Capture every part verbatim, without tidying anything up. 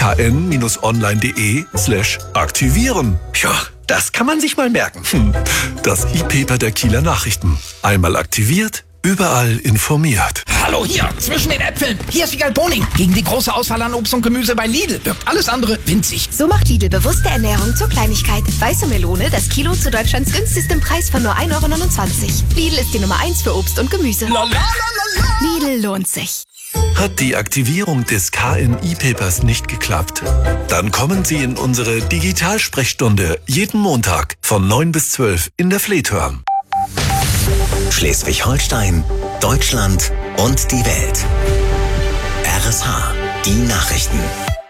k n Bindestrich online punkt de slash aktivieren. Ja, das kann man sich mal merken. Hm. Das E-Paper der Kieler Nachrichten. Einmal aktiviert, überall informiert. Hallo hier, zwischen den Äpfeln. Hier ist Wiegald Boning. Gegen die große Auswahl an Obst und Gemüse bei Lidl wirkt alles andere winzig. So macht Lidl bewusste Ernährung zur Kleinigkeit. Weiße Melone, das Kilo zu Deutschlands günstigstem Preis von nur ein Euro neunundzwanzig. Lidl ist die Nummer eins für Obst und Gemüse. Lidl lohnt sich. Hat die Aktivierung des K N E-Papers nicht geklappt? Dann kommen Sie in unsere Digitalsprechstunde jeden Montag von neun bis zwölf in der Fleethörn. Schleswig-Holstein, Deutschland und die Welt. R S H, die Nachrichten.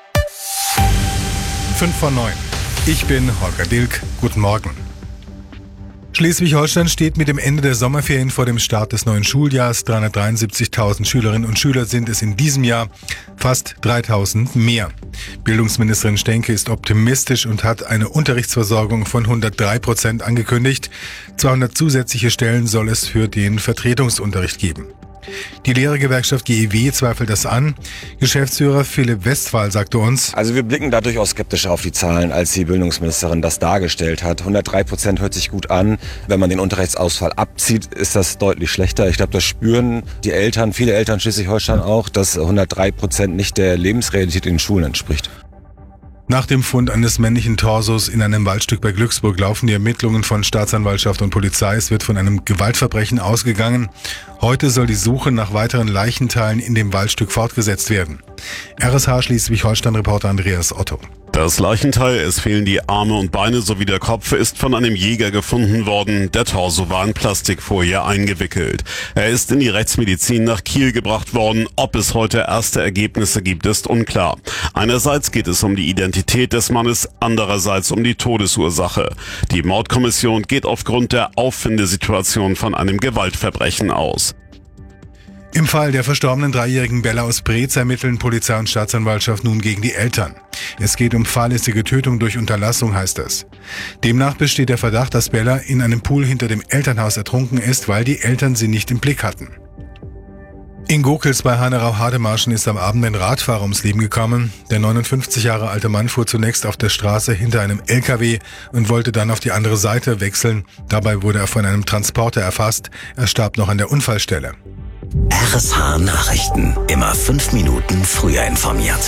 fünf vor neun. Ich bin Holger Dilk. Guten Morgen. Schleswig-Holstein steht mit dem Ende der Sommerferien vor dem Start des neuen Schuljahrs. dreihundertdreiundsiebzigtausend Schülerinnen und Schüler sind es in diesem Jahr, fast dreitausend mehr. Bildungsministerin Stenke ist optimistisch und hat eine Unterrichtsversorgung von hundertdrei Prozent angekündigt. zweihundert zusätzliche Stellen soll es für den Vertretungsunterricht geben. Die Lehrergewerkschaft G E W zweifelt das an. Geschäftsführer Philipp Westphal sagte uns: Also wir blicken da durchaus skeptisch auf die Zahlen, als die Bildungsministerin das dargestellt hat. hundertdrei Prozent hört sich gut an. Wenn man den Unterrichtsausfall abzieht, ist das deutlich schlechter. Ich glaube, das spüren die Eltern, viele Eltern in Schleswig-Holstein auch, dass hundertdrei Prozent nicht der Lebensrealität in den Schulen entspricht. Nach dem Fund eines männlichen Torsos in einem Waldstück bei Glücksburg laufen die Ermittlungen von Staatsanwaltschaft und Polizei. Es wird von einem Gewaltverbrechen ausgegangen. Heute soll die Suche nach weiteren Leichenteilen in dem Waldstück fortgesetzt werden. R S H Schleswig-Holstein-Reporter Andreas Otto. Das Leichenteil, es fehlen die Arme und Beine sowie der Kopf, ist von einem Jäger gefunden worden. Der Torso war in Plastikfolie eingewickelt. Er ist in die Rechtsmedizin nach Kiel gebracht worden. Ob es heute erste Ergebnisse gibt, ist unklar. Einerseits geht es um die Identität des Mannes, andererseits um die Todesursache. Die Mordkommission geht aufgrund der Auffindesituation von einem Gewaltverbrechen aus. Im Fall der verstorbenen dreijährigen Bella aus Breetz ermitteln Polizei und Staatsanwaltschaft nun gegen die Eltern. Es geht um fahrlässige Tötung durch Unterlassung, heißt es. Demnach besteht der Verdacht, dass Bella in einem Pool hinter dem Elternhaus ertrunken ist, weil die Eltern sie nicht im Blick hatten. In Gokels bei Hanerau-Hademarschen ist am Abend ein Radfahrer ums Leben gekommen. Der neunundfünfzig Jahre alte Mann fuhr zunächst auf der Straße hinter einem L K W und wollte dann auf die andere Seite wechseln. Dabei wurde er von einem Transporter erfasst. Er starb noch an der Unfallstelle. R S H Nachrichten. Immer fünf Minuten früher informiert.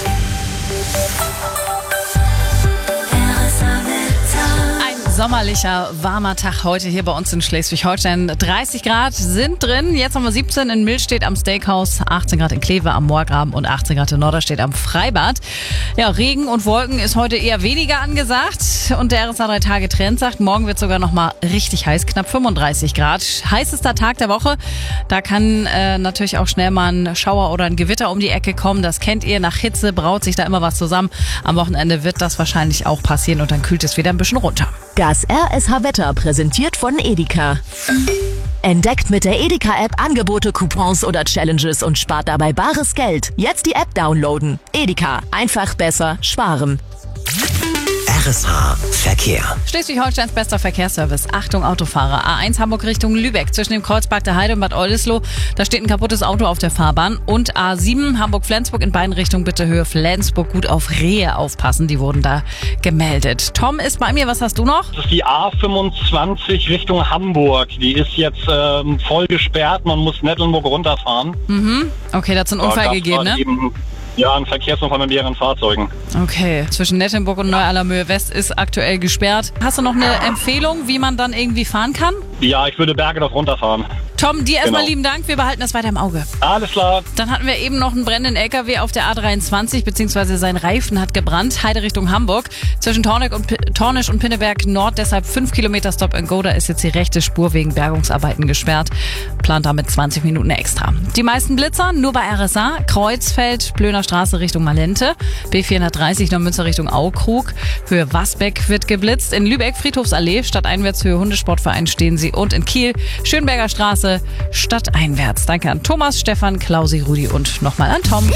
Sommerlicher, warmer Tag heute hier bei uns in Schleswig-Holstein. dreißig Grad sind drin. Jetzt haben wir siebzehn in Millstedt am Steakhouse, achtzehn Grad in Kleve am Moorgraben und achtzehn Grad in Norderstedt am Freibad. Ja, Regen und Wolken ist heute eher weniger angesagt. Und der R S A drei Tage Trend sagt, morgen wird sogar noch mal richtig heiß, knapp fünfunddreißig Grad. Heißester Tag der Woche. Da kann äh, natürlich auch schnell mal ein Schauer oder ein Gewitter um die Ecke kommen. Das kennt ihr. Nach Hitze braut sich da immer was zusammen. Am Wochenende wird das wahrscheinlich auch passieren und dann kühlt es wieder ein bisschen runter. Das R S H-Wetter präsentiert von Edeka. Entdeckt mit der Edeka-App Angebote, Coupons oder Challenges und spart dabei bares Geld. Jetzt die App downloaden. Edeka. Einfach besser sparen. R S H Verkehr. Schleswig-Holsteins bester Verkehrsservice. Achtung Autofahrer. A eins Hamburg Richtung Lübeck. Zwischen dem Kreuzberg der Heide und Bad Oldesloe. Da steht ein kaputtes Auto auf der Fahrbahn. Und A sieben Hamburg-Flensburg in beiden Richtungen. Bitte Höhe Flensburg. Gut auf Rehe aufpassen. Die wurden da gemeldet. Tom ist bei mir. Was hast du noch? Das ist die A fünfundzwanzig Richtung Hamburg. Die ist jetzt ähm, voll gesperrt. Man muss Nettelnburg runterfahren. Mhm. Okay, da hat es einen Unfall gegeben, ne? Eben, ja, ein Verkehrsunfall mit mehreren Fahrzeugen. Okay, zwischen Nettelnburg und Neu-Allermöhe West ist aktuell gesperrt. Hast du noch eine Empfehlung, wie man dann irgendwie fahren kann? Ja, ich würde Bergedorf runterfahren. Tom, dir erstmal Genau. lieben Dank. Wir behalten das weiter im Auge. Alles klar. Dann hatten wir eben noch einen brennenden L K W auf der A dreiundzwanzig, beziehungsweise sein Reifen hat gebrannt. Heide Richtung Hamburg. Zwischen Torneck und P- Tornisch und Pinneberg Nord, deshalb fünf Kilometer Stop and Go. Da ist jetzt die rechte Spur wegen Bergungsarbeiten gesperrt. Plant damit zwanzig Minuten extra. Die meisten Blitzer nur bei R S A. Kreuzfeld, Plöner Straße Richtung Malente. B vierhundertdreißig Neumünster Richtung Aukrug. Höhe Wasbeck wird geblitzt. In Lübeck Friedhofsallee, stadteinwärts Höhe Hundesport-Verein stehen sie. Und in Kiel Schönberger Straße, stadteinwärts. Danke an Thomas, Stefan, Klausi, Rudi und nochmal an Tom.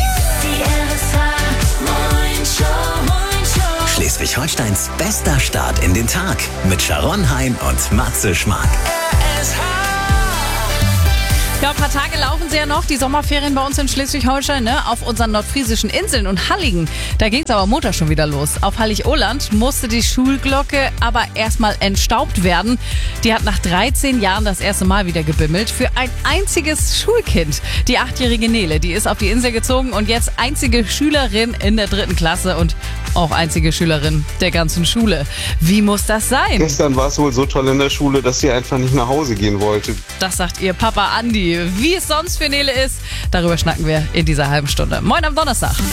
Schleswig-Holsteins bester Start in den Tag mit Sharon Hein und Matze Schmark. Ja, ein paar Tage laufen sie ja noch, die Sommerferien bei uns in Schleswig-Holstein, ne? Auf unseren nordfriesischen Inseln und Halligen. Da ging's aber Montag schon wieder los. Auf Hallig-Oland musste die Schulglocke aber erstmal entstaubt werden. Die hat nach dreizehn Jahren das erste Mal wieder gebimmelt. Für ein einziges Schulkind. Die achtjährige Nele, die ist auf die Insel gezogen und jetzt einzige Schülerin in der dritten Klasse und auch einzige Schülerin der ganzen Schule. Wie muss das sein? Gestern war es wohl so toll in der Schule, dass sie einfach nicht nach Hause gehen wollte. Das sagt ihr Papa Andi. Wie es sonst für Nele ist, darüber schnacken wir in dieser halben Stunde. Moin am Donnerstag.